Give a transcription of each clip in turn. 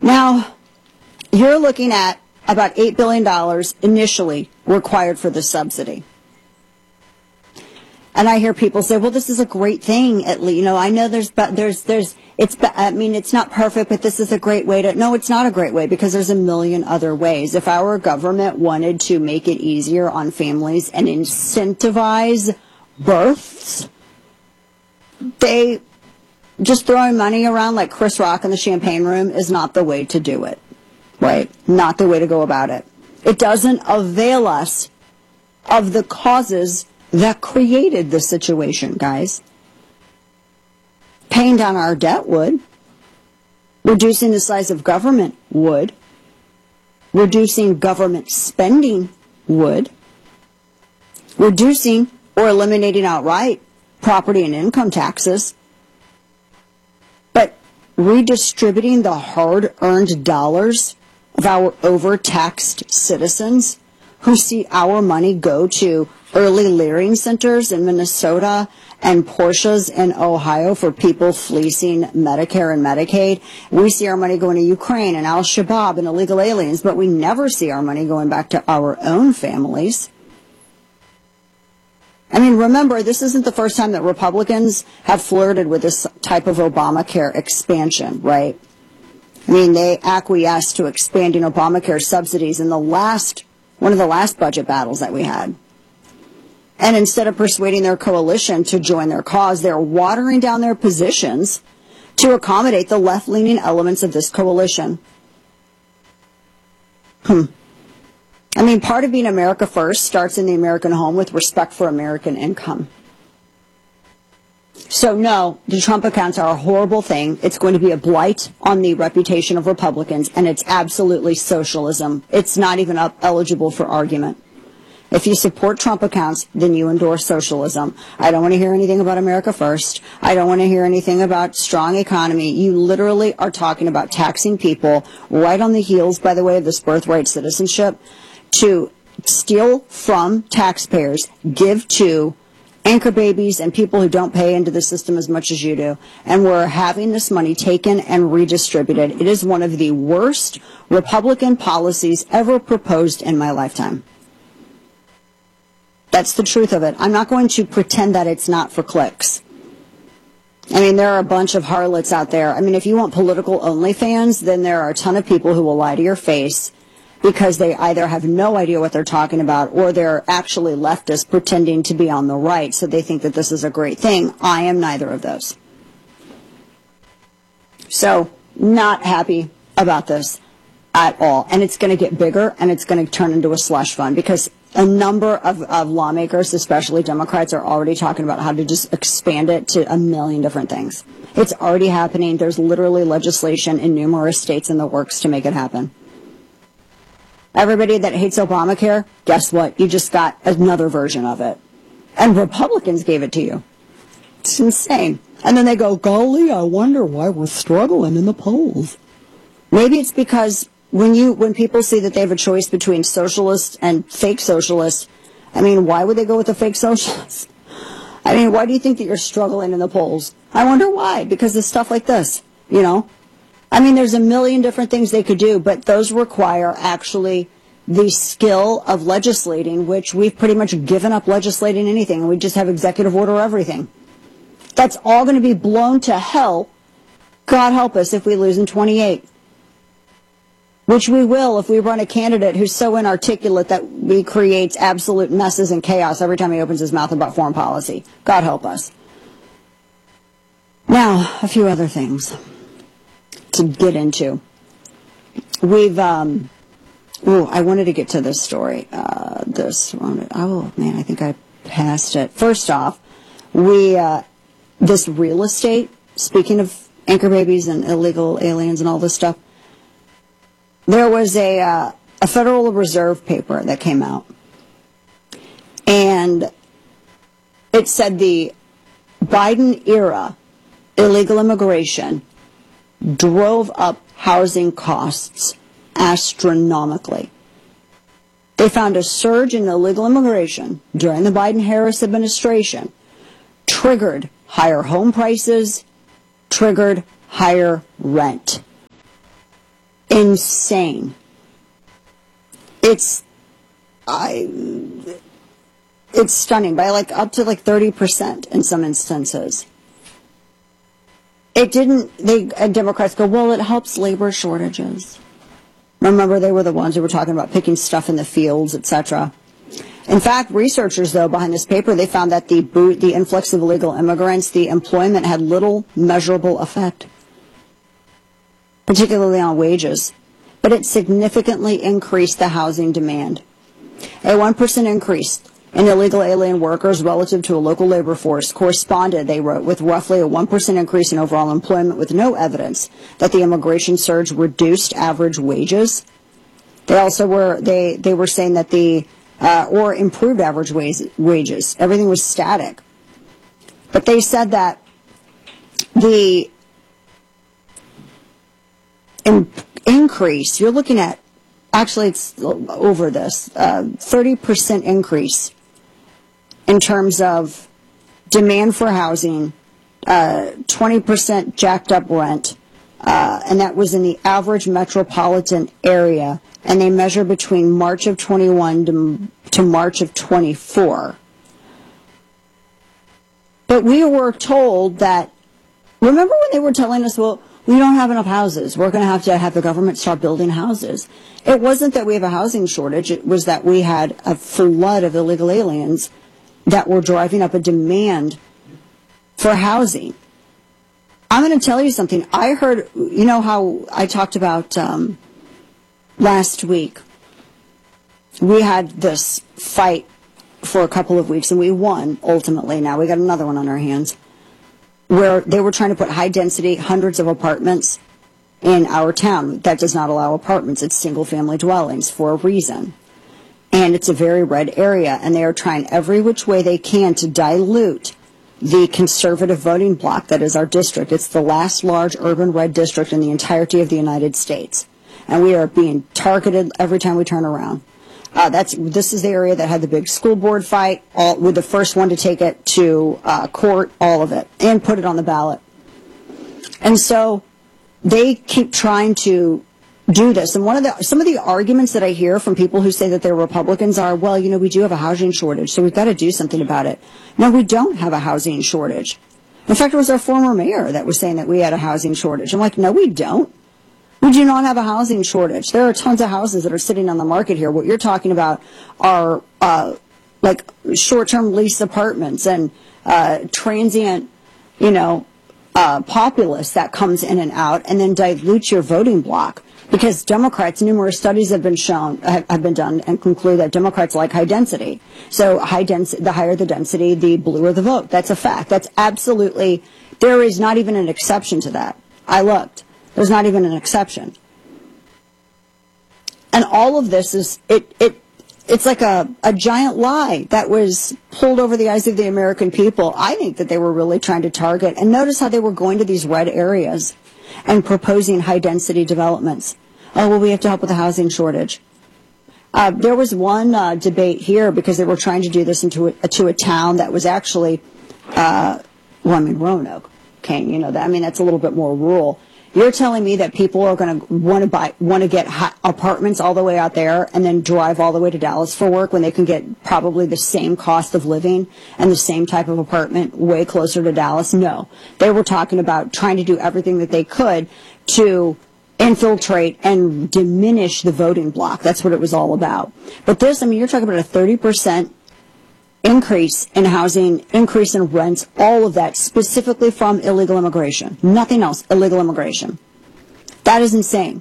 Now, you're looking at about $8 billion initially required for the subsidy. And I hear people say, well, this is a great thing. At least, I know it's not perfect, but this is a great way to, no, it's not a great way because there's a million other ways. If our government wanted to make it easier on families and incentivize births, they just throwing money around like Chris Rock in the champagne room is not the way to do it, right? Not the way to go about it. It doesn't avail us of the causes that created the situation, guys. Paying down our debt would. Reducing the size of government would. Reducing government spending would. Reducing or eliminating outright property and income taxes. But redistributing the hard-earned dollars of our overtaxed citizens who see our money go to early Leering centers in Minnesota and Porsches in Ohio for people fleecing Medicare and Medicaid. We see our money going to Ukraine and Al-Shabaab and illegal aliens, but we never see our money going back to our own families. I mean, remember, this isn't the first time that Republicans have flirted with this type of Obamacare expansion, right? I mean, they acquiesced to expanding Obamacare subsidies in one of the last budget battles that we had. And instead of persuading their coalition to join their cause, they're watering down their positions to accommodate the left-leaning elements of this coalition. I mean, part of being America first starts in the American home with respect for American income. So no, the Trump accounts are a horrible thing. It's going to be a blight on the reputation of Republicans, and it's absolutely socialism. It's not even eligible for argument. If you support Trump accounts, then you endorse socialism. I don't want to hear anything about America first. I don't want to hear anything about strong economy. You literally are talking about taxing people right on the heels, by the way, of this birthright citizenship to steal from taxpayers, give to anchor babies and people who don't pay into the system as much as you do. And we're having this money taken and redistributed. It is one of the worst Republican policies ever proposed in my lifetime. That's the truth of it. I'm not going to pretend that it's not for clicks. I mean, there are a bunch of harlots out there. I mean, if you want political OnlyFans, then there are a ton of people who will lie to your face because they either have no idea what they're talking about or they're actually leftists pretending to be on the right, so they think that this is a great thing. I am neither of those. So, not happy about this at all. And it's going to get bigger, and it's going to turn into a slush fund because a number of lawmakers, especially Democrats, are already talking about how to just expand it to a million different things. It's already happening. There's literally legislation in numerous states in the works to make it happen. Everybody that hates Obamacare, guess what? You just got another version of it. And Republicans gave it to you. It's insane. And then they go, golly, I wonder why we're struggling in the polls. Maybe it's because when people see that they have a choice between socialists and fake socialists, I mean, why would they go with the fake socialists? I mean, why do you think that you're struggling in the polls? I wonder why. Because of stuff like this, you know? I mean, there's a million different things they could do, but those require actually the skill of legislating, which we've pretty much given up legislating anything, and we just have executive order everything. That's all going to be blown to hell, God help us, if we lose in 28. Which we will if we run a candidate who's so inarticulate that he creates absolute messes and chaos every time he opens his mouth about foreign policy. God help us. Now, a few other things to get into. I wanted to get to this story. Oh, man, I think I passed it. First off, this real estate, speaking of anchor babies and illegal aliens and all this stuff, there was a Federal Reserve paper that came out, and it said the Biden era illegal immigration drove up housing costs astronomically. They found a surge in illegal immigration during the Biden-Harris administration triggered higher home prices, triggered higher rent. insane. It's stunning by up to 30% in some instances. Democrats go, well, it helps labor shortages. Remember, they were the ones who were talking about picking stuff in the fields, etc. In fact, researchers, though, behind this paper, they found that the influx of illegal immigrants, the employment had little measurable effect, particularly on wages. But it significantly increased the housing demand. A 1% increase in illegal alien workers relative to a local labor force corresponded, they wrote, with roughly a 1% increase in overall employment, with no evidence that the immigration surge reduced average wages. They also were saying that or improved average wages. Everything was static. But they said that the increase, you're looking at, actually it's over this, 30% increase in terms of demand for housing, 20% jacked up rent, and that was in the average metropolitan area, and they measure between March of 21 to March of 24. But we were told that, remember when they were telling us, well, we don't have enough houses. We're going to have the government start building houses. It wasn't that we have a housing shortage. It was that we had a flood of illegal aliens that were driving up a demand for housing. I'm going to tell you something. I heard, you know how I talked about last week. We had this fight for a couple of weeks, and we won, ultimately. Now we got another one on our hands, where they were trying to put high-density, hundreds of apartments in our town. That does not allow apartments. It's single-family dwellings for a reason. And it's a very red area, and they are trying every which way they can to dilute the conservative voting bloc that is our district. It's the last large urban red district in the entirety of the United States. And we are being targeted every time we turn around. This is the area that had the big school board fight, with the first one to take it to court, all of it, and put it on the ballot. And so they keep trying to do this. And some of the arguments that I hear from people who say that they're Republicans are, well, you know, we do have a housing shortage, so we've got to do something about it. No, we don't have a housing shortage. In fact, it was our former mayor that was saying that we had a housing shortage. I'm like, no, we don't. We do not have a housing shortage. There are tons of houses that are sitting on the market here. What you're talking about are short-term lease apartments and transient, populace that comes in and out and then dilutes your voting bloc. Because Democrats, numerous studies have been done and conclude that Democrats like high density. So the higher the density, the bluer the vote. That's a fact. That's absolutely, there is not even an exception to that. I looked. There's not even an exception. And all of this is, it's like a giant lie that was pulled over the eyes of the American people. I think that they were really trying to target. And notice how they were going to these red areas and proposing high-density developments. Oh, well, we have to help with the housing shortage. There was one debate here because they were trying to do this to a town that was actually, Roanoke, King, that's a little bit more rural. You're telling me that people are going to want to get apartments all the way out there and then drive all the way to Dallas for work when they can get probably the same cost of living and the same type of apartment way closer to Dallas? No. They were talking about trying to do everything that they could to infiltrate and diminish the voting bloc. That's what it was all about. But this, you're talking about a 30% increase in housing, increase in rents, all of that specifically from illegal immigration. Nothing else, illegal immigration. That is insane.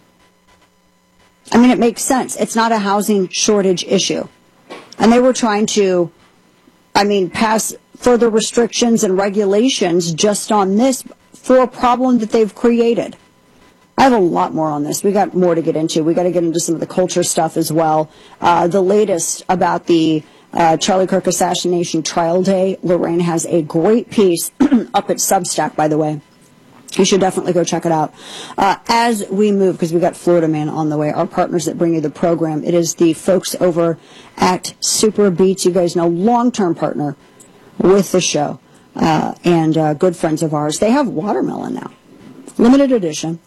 It makes sense. It's not a housing shortage issue. And they were trying to, pass further restrictions and regulations just on this for a problem that they've created. I have a lot more on this. We got more to get into. We got to get into some of the culture stuff as well. The latest about the Charlie Kirk assassination trial day. Lorraine has a great piece up at Substack, by the way. You should definitely go check it out. As we move, because we got Florida Man on the way, our partners that bring you the program, it is the folks over at Super Beats. You guys know, long-term partner with the show and good friends of ours. They have watermelon now. Limited edition.